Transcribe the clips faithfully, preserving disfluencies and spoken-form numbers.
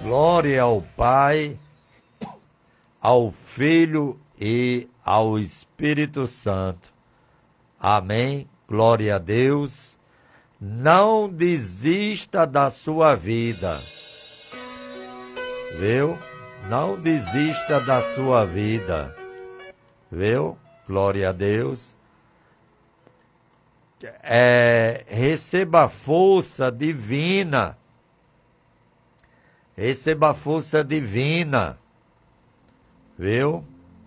Glória ao Pai, ao Filho e ao Espírito Santo. Amém. Glória a Deus. Não desista da sua vida. Viu? Não desista da sua vida. Viu? Glória a Deus. É, receba força divina. Receba força divina. Viu?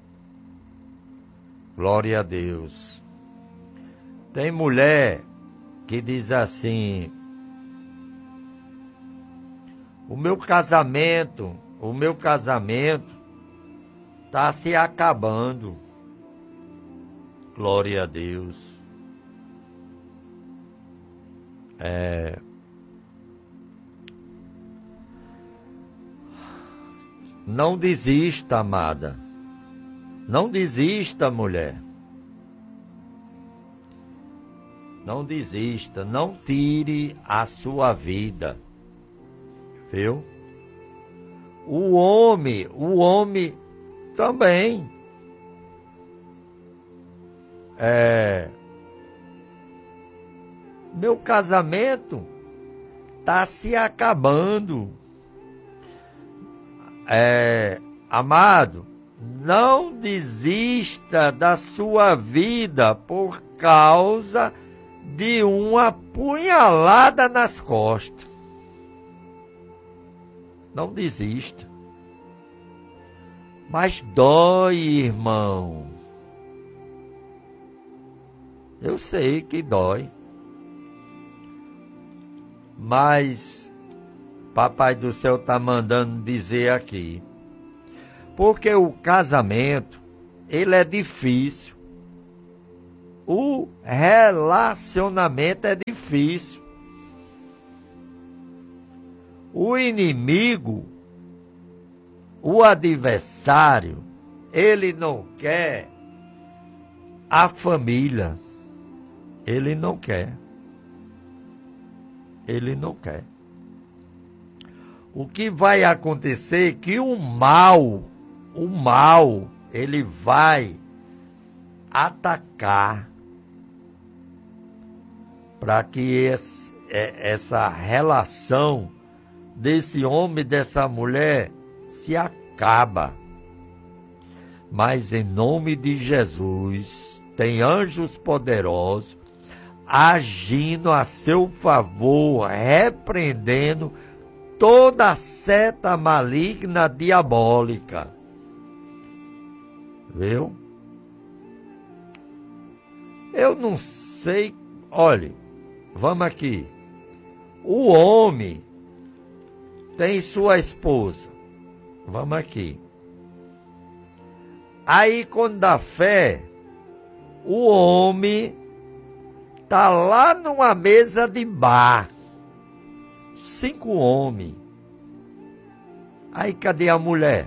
Glória a Deus. Tem mulher que diz assim: o meu casamento, o meu casamento está se acabando. Glória a Deus. É... Não desista, amada. Não desista, mulher. Não desista, não tire a sua vida. Viu? O homem, o homem também. É... Meu casamento está se acabando. É... Amado, não desista da sua vida por causa de uma punhalada nas costas. Não desista. Mas dói, irmão. Eu sei que dói. Mas Papai do Céu está mandando dizer aqui. Porque o casamento, ele é difícil. O relacionamento é difícil. O inimigo, o adversário, ele não quer a família. Ele não quer. Ele não quer. O que vai acontecer é que o mal, o mal, ele vai atacar para que esse, essa relação desse homem e dessa mulher se acaba. Mas em nome de Jesus, tem anjos poderosos agindo a seu favor, repreendendo toda seta maligna diabólica. Viu? Eu não sei, olhe, vamos aqui. O homem tem sua esposa. Vamos aqui. Aí, quando dá fé, o homem tá lá numa mesa de bar. Cinco homens. Aí, cadê a mulher?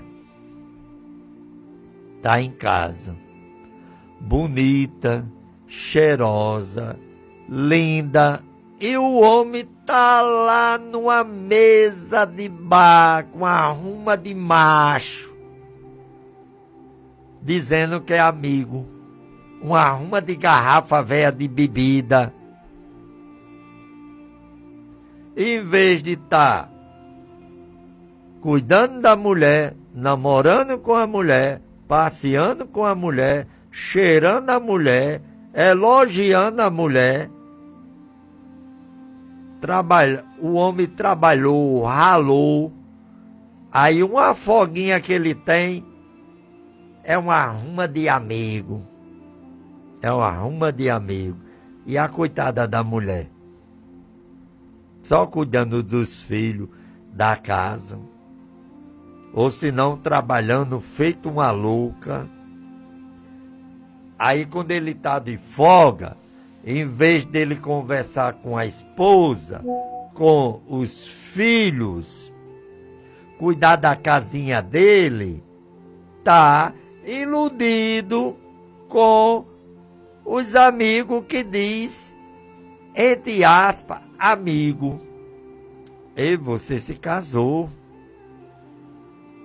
Tá em casa. Bonita, cheirosa, linda. E o homem tá lá numa mesa de bar com a ruma de macho, dizendo que é amigo. Uma ruma de garrafa velha de bebida. Em vez de estar cuidando da mulher, namorando com a mulher, passeando com a mulher, cheirando a mulher, elogiando a mulher, Trabalha, o homem trabalhou, ralou, aí uma folguinha que ele tem é uma ruma de amigo, é uma ruma de amigo, e a coitada da mulher, só cuidando dos filhos, da casa, ou se não trabalhando feito uma louca. Aí quando ele está de folga, em vez dele conversar com a esposa, com os filhos, cuidar da casinha dele, tá iludido com os amigos que diz, entre aspas, amigo. E você se casou.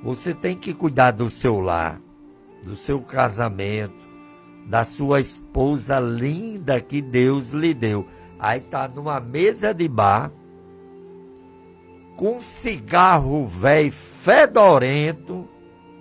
Você tem que cuidar do seu lar, do seu casamento, da sua esposa linda que Deus lhe deu. Aí tá numa mesa de bar, com um cigarro velho fedorento,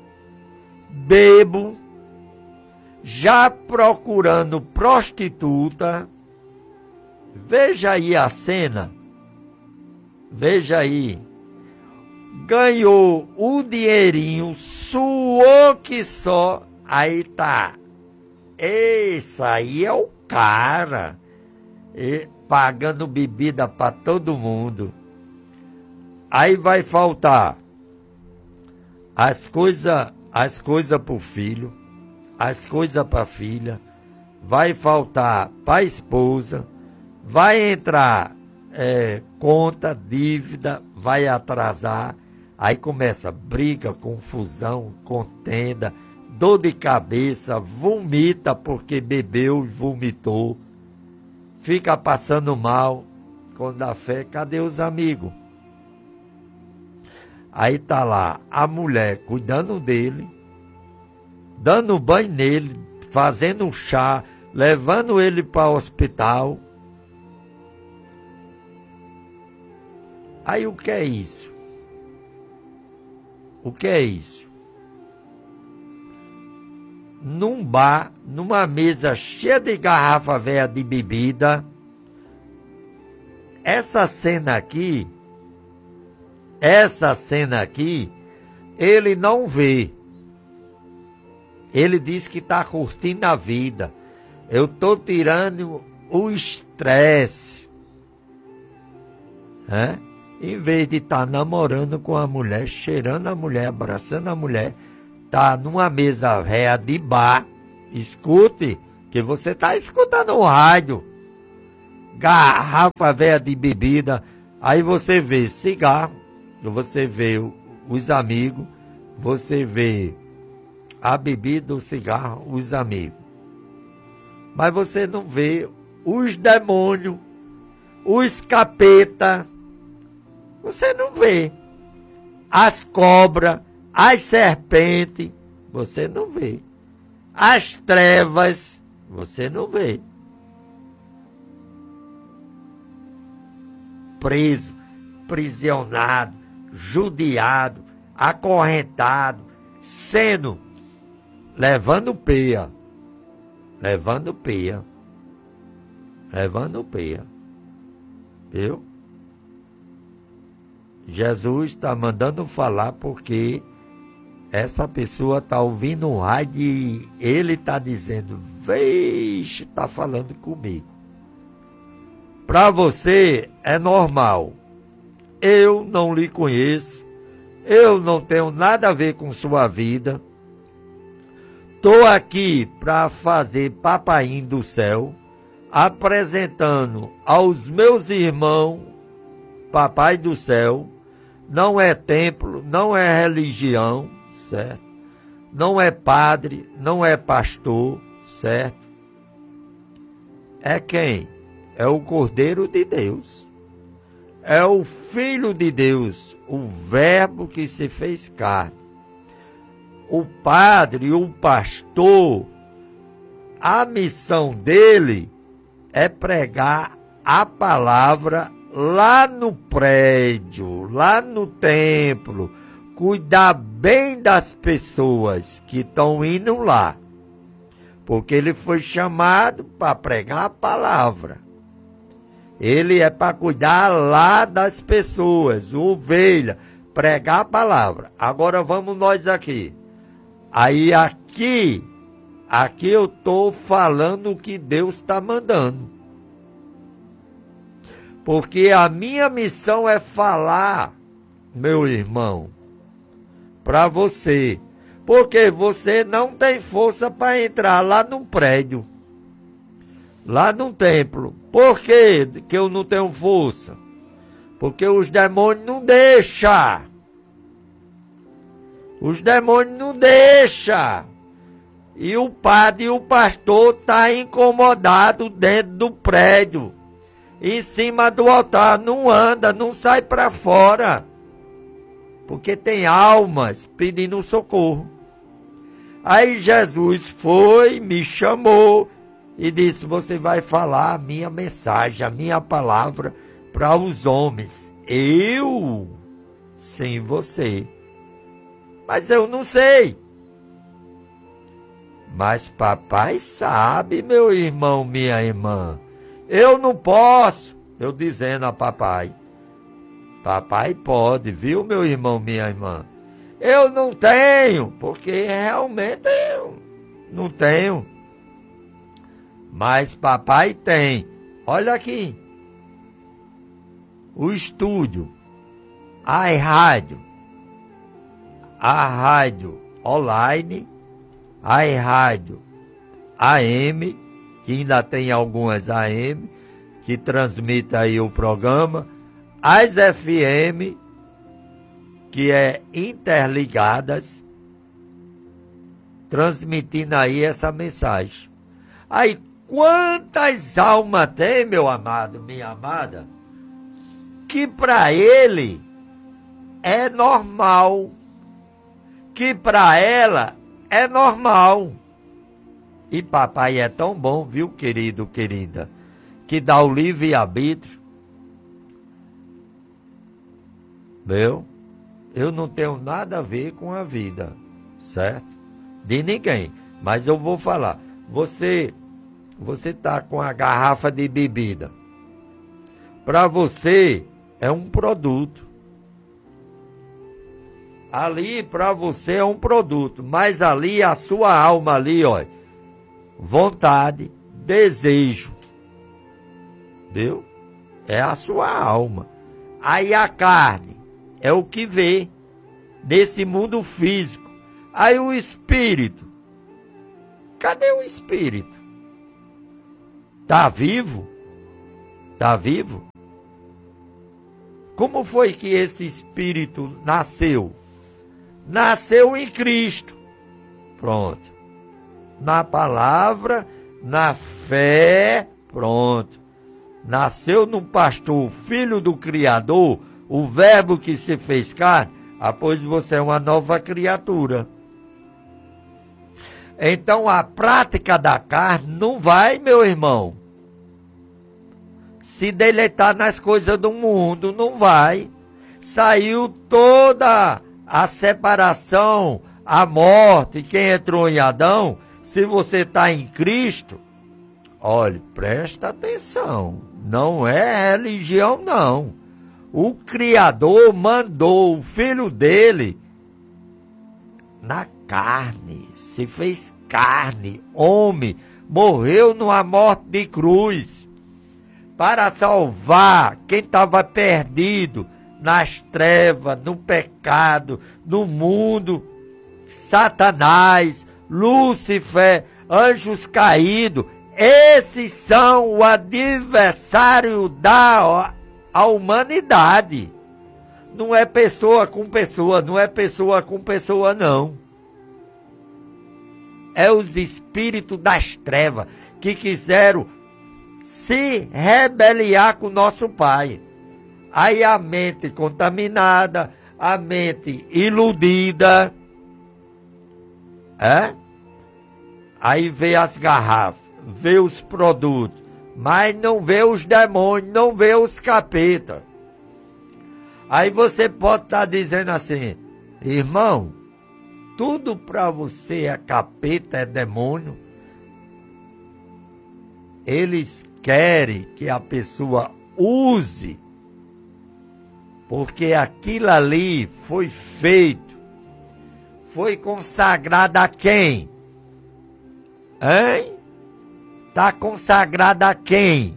bebo, já procurando prostituta. Veja aí a cena. Veja aí. Ganhou o dinheirinho, suou que só. Aí tá. Esse aí é o cara. E, pagando bebida para todo mundo. Aí vai faltar as coisas as coisas para o filho, as coisas para a filha, vai faltar para a esposa, vai entrar é, conta, dívida, vai atrasar, aí começa briga, confusão, contenda, dor de cabeça, vomita porque bebeu e vomitou, fica passando mal, quando dá fé, cadê os amigos? Aí tá lá a mulher cuidando dele, dando banho nele, fazendo um chá, levando ele para o hospital. Aí o que é isso? O que é isso? Num bar, numa mesa cheia de garrafa velha de bebida, essa cena aqui, essa cena aqui, ele não vê. Ele diz que está curtindo a vida. Eu estou tirando o estresse. É? Em vez de estar tá namorando com a mulher, cheirando a mulher, abraçando a mulher, tá numa mesa réia de bar. Escute, que você está escutando o rádio. Garrafa velha de bebida. Aí você vê cigarro, você vê os amigos, você vê a bebida, o cigarro, os amigos. Mas você não vê os demônios, os capeta. Você não vê. As cobras, as serpentes, você não vê. As trevas, você não vê. Preso, prisionado, judiado, acorrentado, sendo, levando peia, levando peia, levando peia, viu? Jesus está mandando falar porque essa pessoa está ouvindo um rádio e ele está dizendo, vixe, está falando comigo. Para você é normal. Eu não lhe conheço. Eu não tenho nada a ver com sua vida. Estou aqui para fazer papainho do céu, apresentando aos meus irmãos, papai do céu. Não é templo, não é religião, certo? Não é padre, não é pastor, certo? É quem? É o Cordeiro de Deus. É o Filho de Deus, o Verbo que se fez carne. O padre, o pastor, a missão dele é pregar a palavra lá no prédio, lá no templo, cuidar bem das pessoas que estão indo lá. Porque ele foi chamado para pregar a palavra. Ele é para cuidar lá das pessoas, ovelha, pregar a palavra. Agora vamos nós aqui. Aí aqui, aqui eu estou falando o que Deus está mandando. Porque a minha missão é falar, meu irmão, para você. Porque você não tem força para entrar lá num prédio, lá num templo. Por que que eu não tenho força? Porque os demônios não deixam. Os demônios não deixam. E o padre e o pastor estão tá incomodados dentro do prédio. Em cima do altar, não anda, não sai para fora. porque tem almas pedindo socorro. Aí Jesus foi, me chamou e disse: você vai falar a minha mensagem, a minha palavra para os homens. Eu? Sim, você. Mas eu não sei. Mas papai sabe, meu irmão, minha irmã. Eu não posso. Eu dizendo a papai. Papai pode, viu, meu irmão, minha irmã? Eu não tenho, porque realmente eu não tenho. Mas papai tem. Olha aqui. O estúdio. A rádio. A rádio online. A rádio A M, que ainda tem algumas A M, que transmite aí o programa. As F M, que é interligadas, transmitindo aí essa mensagem. Aí, quantas almas tem, meu amado, minha amada, que para ele é normal, que para ela é normal. E papai é tão bom, viu, querido, querida, que dá o livre-arbítrio. Meu, eu não tenho nada a ver com a vida, certo? De ninguém. Mas eu vou falar. Você, você tá com a garrafa de bebida. Para você é um produto. Ali para você é um produto, mas ali a sua alma ali, ó, vontade, desejo, viu? É a sua alma. Aí a carne é o que vê nesse mundo físico. Aí o espírito, cadê o espírito? Tá vivo? Tá vivo? Como foi que esse espírito nasceu? Nasceu em Cristo. Pronto. Na palavra, na fé, pronto. Nasceu num pastor, filho do Criador, o verbo que se fez carne, ah, pois você é uma nova criatura. Então a prática da carne não vai, meu irmão, se deleitar nas coisas do mundo, não vai. Saiu toda a separação, a morte, quem entrou em Adão. Se você está em Cristo, olhe, presta atenção, não é religião não. O Criador mandou o Filho dele na carne, se fez carne, homem, morreu numa morte de cruz, para salvar quem estava perdido nas trevas, no pecado, no mundo. Satanás, Lúcifer, anjos caídos, esses são o adversário da a humanidade. Não é pessoa com pessoa, não é pessoa com pessoa, não. É os espíritos das trevas que quiseram se rebeliar com nosso Pai. Aí a mente contaminada, a mente iludida, é? Aí vê as garrafas, vê os produtos, mas não vê os demônios, não vê os capetas. Aí você pode estar dizendo assim: irmão, tudo para você é capeta, é demônio. Eles querem que a pessoa use, porque aquilo ali foi feito, foi consagrado a quem? Hein? Está consagrado a quem?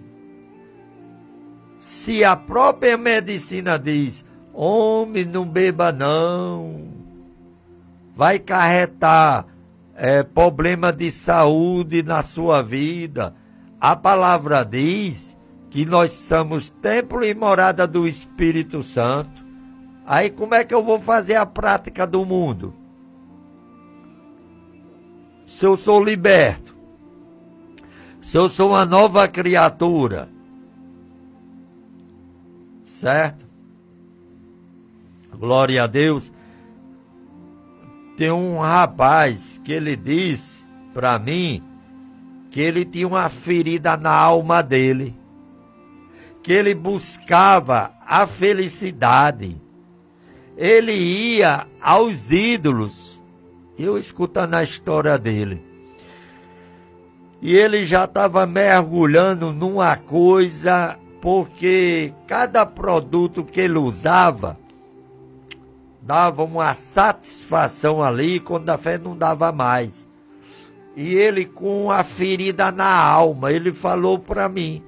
Se a própria medicina diz: homem, não beba não, vai acarretar é, problema de saúde na sua vida. A palavra diz que nós somos templo e morada do Espírito Santo. Aí como é que eu vou fazer a prática do mundo? Se eu sou liberto, se eu sou uma nova criatura, certo? glória a Deus. Tem um rapaz que ele disse para mim que ele tinha uma ferida na alma dele, que ele buscava a felicidade, ele ia aos ídolos. Eu escutando a história dele, e ele já estava mergulhando numa coisa, porque cada produto que ele usava dava uma satisfação ali, quando a fé não dava mais. E ele, com a ferida na alma, ele falou para mim.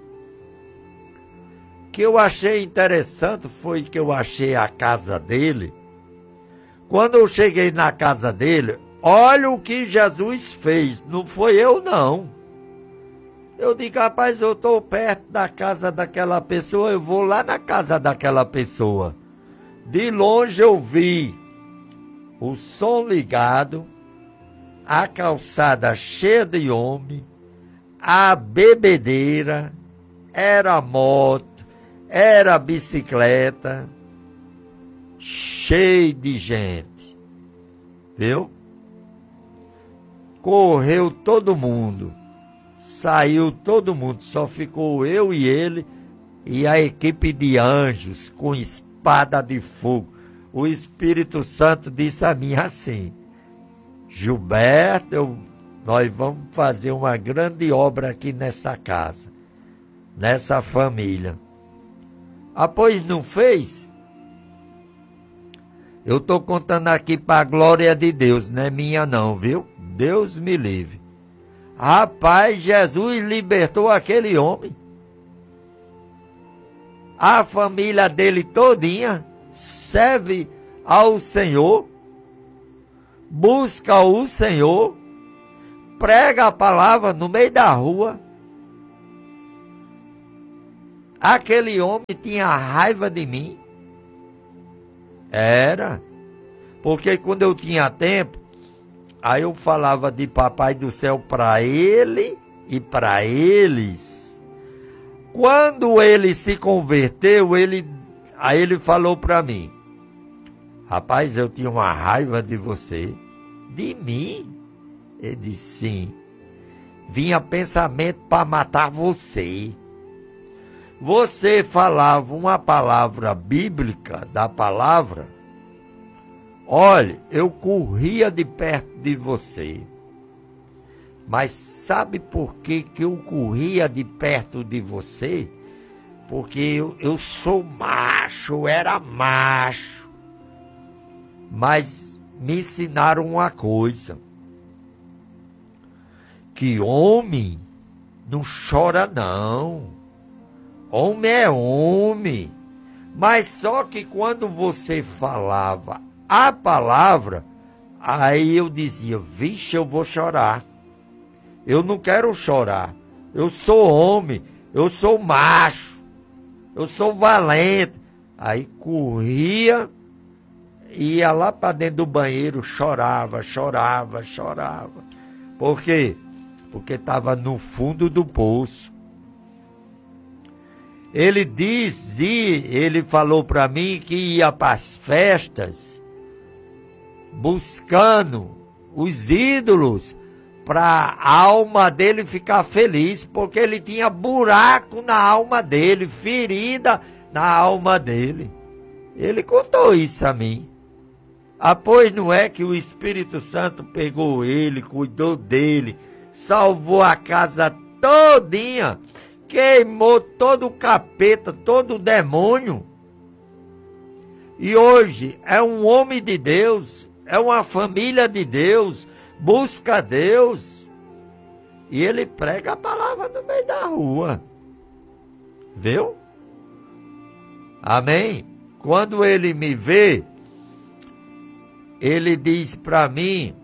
O que eu achei interessante foi que eu achei a casa dele. Quando eu cheguei na casa dele, olha o que Jesus fez, não foi eu não. Eu digo, rapaz, eu estou perto da casa daquela pessoa, eu vou lá na casa daquela pessoa. De longe eu vi o som ligado, a calçada cheia de homem, a bebedeira, era moto, era bicicleta, cheio de gente, viu? Correu todo mundo, saiu todo mundo, só ficou eu e ele e a equipe de anjos com espada de fogo. O Espírito Santo disse a mim assim: Gilberto, eu, nós vamos fazer uma grande obra aqui nessa casa, nessa família. Ah, pois não fez? Eu estou contando aqui para a glória de Deus, não é minha não, viu? Deus me livre. Rapaz, Jesus libertou aquele homem. A família dele todinha serve ao Senhor, busca o Senhor, prega a palavra no meio da rua. Aquele homem tinha raiva de mim. Era. Porque quando eu tinha tempo, aí eu falava de Papai do Céu para ele e para eles. Quando ele se converteu, ele, aí ele falou para mim: rapaz, eu tinha uma raiva de você. De mim? Ele disse: sim. Vinha pensamento para matar você. Você falava uma palavra bíblica da palavra. Olha, eu corria de perto de você. Mas sabe por que, que eu corria de perto de você? Porque eu, eu sou macho, eu era macho. Mas me ensinaram uma coisa: que homem não chora não. Homem é homem. Mas só que quando você falava a palavra, aí eu dizia: vixe, eu vou chorar. Eu não quero chorar. Eu sou homem, eu sou macho, eu sou valente. Aí corria, ia lá para dentro do banheiro, chorava, chorava, chorava. Por quê? Porque estava no fundo do poço. Ele dizia, ele falou para mim que ia para as festas buscando os ídolos para a alma dele ficar feliz, porque ele tinha buraco na alma dele, ferida na alma dele. Ele contou isso a mim. Ah, pois não é que o Espírito Santo pegou ele, cuidou dele, salvou a casa todinha, queimou todo o capeta, todo o demônio. E hoje é um homem de Deus, é uma família de Deus, busca Deus. E ele prega a palavra no meio da rua. Viu? Amém? Quando ele me vê, ele diz para mim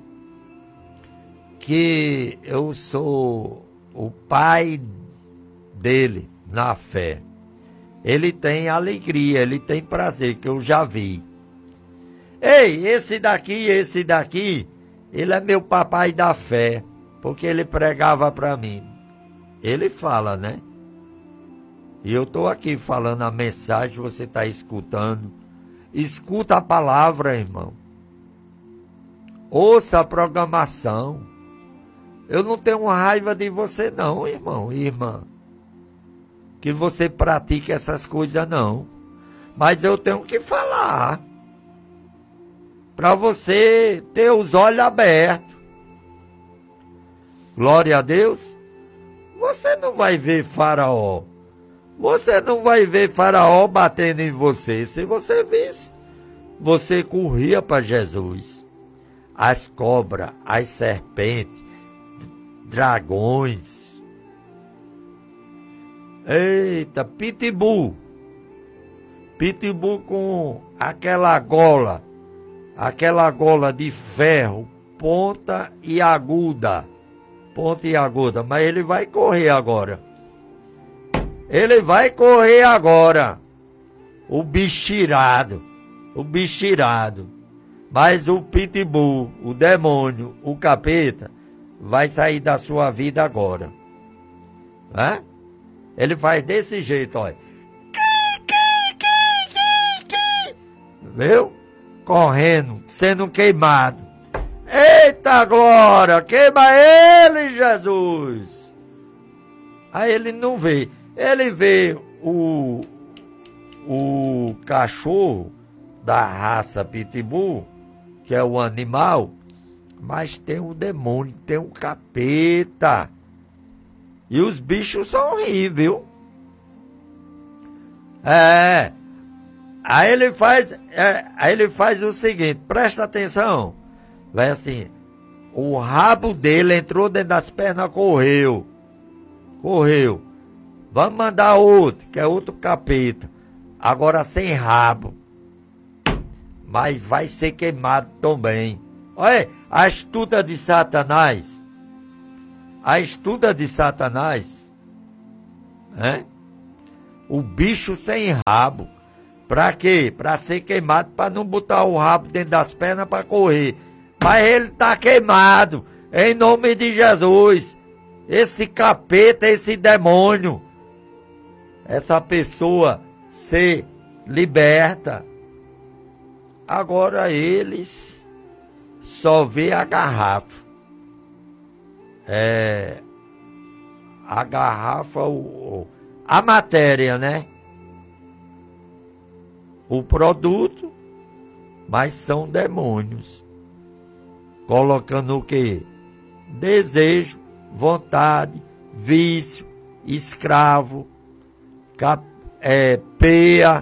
que eu sou o pai dele na fé. Ele tem alegria, ele tem prazer, que eu já vi. Ei, esse daqui, esse daqui, ele é meu papai da fé, porque ele pregava para mim. Ele fala, né? E eu estou aqui falando a mensagem, você está escutando. Escuta a palavra, irmão. Ouça a programação. Eu não tenho raiva de você não, irmão e irmã. Que você pratique essas coisas não. Mas eu tenho que falar. Para você ter os olhos abertos. Glória a Deus. Você não vai ver Faraó. Você não vai ver Faraó batendo em você. Se você visse, você corria para Jesus. As cobras, as serpentes, dragões. Eita, pitbull. Pitbull com aquela gola, aquela gola de ferro, ponta e aguda. Ponta e aguda, mas ele vai correr agora. Ele vai correr agora. O bicho irado. O bicho irado. Mas o pitbull, o demônio, o capeta, vai sair da sua vida agora. Né? Ele faz desse jeito, olha. Viu? Correndo, sendo queimado. Eita glória! Queima ele, Jesus! Aí ele não vê. Ele vê o, o cachorro da raça pitbull, que é o animal, mas tem um demônio, tem um capeta. E os bichos são horríveis, viu? É. Aí ele faz, é, aí ele faz o seguinte, presta atenção. Vai assim, o rabo dele entrou dentro das pernas, correu. Correu. Vamos mandar outro, que é outro capeta. Agora sem rabo. Mas vai ser queimado também. Olha, a astuta de Satanás. A astuta de Satanás. Né? O bicho sem rabo. Pra quê? Pra ser queimado, pra não botar o rabo dentro das pernas pra correr. Mas ele tá queimado. Em nome de Jesus. Esse capeta, esse demônio. Essa pessoa ser liberta. Agora eles só vê a garrafa. É, a garrafa, o, a matéria, né? O produto, mas são demônios. Colocando o quê? Desejo, vontade, vício, escravo, cap, é, peia,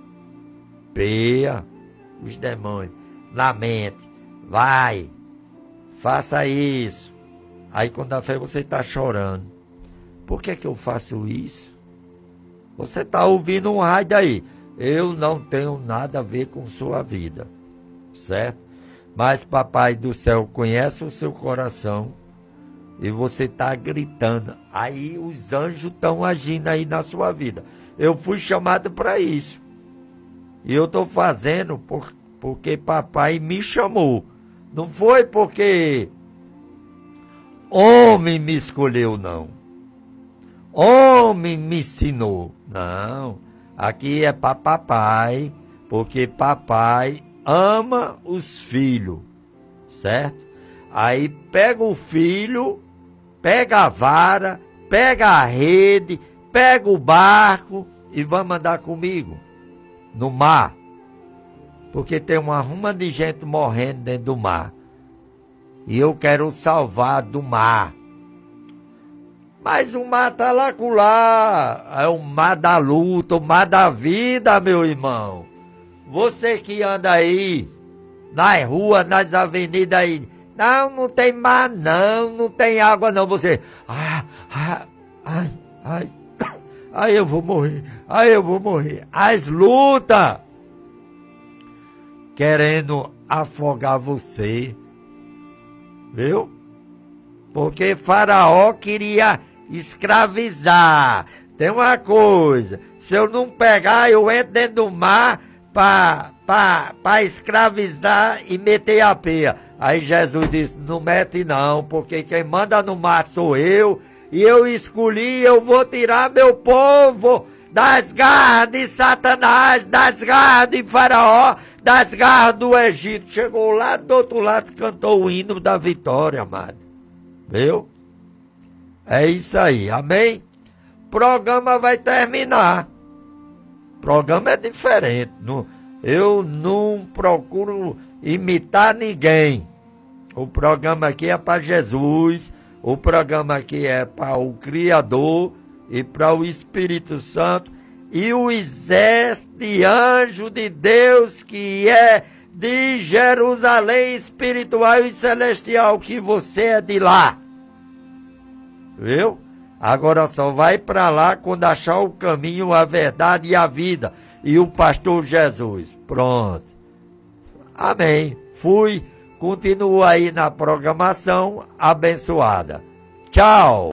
peia, os demônios, na mente, vai, faça isso. Aí quando a fé você está chorando, por que que eu faço isso? Você está ouvindo um raio daí, eu não tenho nada a ver com sua vida, certo? Mas Papai do céu conhece o seu coração e você está gritando. Aí os anjos estão agindo aí na sua vida. Eu fui chamado para isso. E eu estou fazendo por, porque Papai me chamou. Não foi porque homem me escolheu, não. Homem me ensinou. Não. Aqui é para Papai, porque Papai ama os filhos, certo? Aí pega o filho, pega a vara, pega a rede, pega o barco e vamos andar comigo no mar. Porque tem uma ruma de gente morrendo dentro do mar. E eu quero salvar do mar. Mas o mar está lá com lá. É o mar da luta, o mar da vida, meu irmão. Você que anda aí, nas ruas, nas avenidas aí, não, não tem mar não, não tem água não, você, ah, ah, ai, ai, ai eu vou morrer, ai eu vou morrer, as lutas, querendo afogar você, viu? Porque Faraó queria escravizar, tem uma coisa, se eu não pegar, eu entro dentro do mar, para escravizar e meter a peia. Aí Jesus disse, não mete não, porque quem manda no mar sou eu, e eu escolhi, eu vou tirar meu povo das garras de Satanás, das garras de Faraó, das garras do Egito. Chegou lá do outro lado, cantou o hino da vitória, amado. Viu? É isso aí, amém? O programa vai terminar. O programa é diferente. Não, eu não procuro imitar ninguém. O programa aqui é para Jesus. O programa aqui é para o Criador e para o Espírito Santo e o exército de anjo de Deus que é de Jerusalém espiritual e celestial, que você é de lá. Viu? Agora só vai para lá quando achar o caminho, a verdade e a vida. E o pastor Jesus. Pronto. Amém. Fui. Continua aí na programação abençoada. Tchau.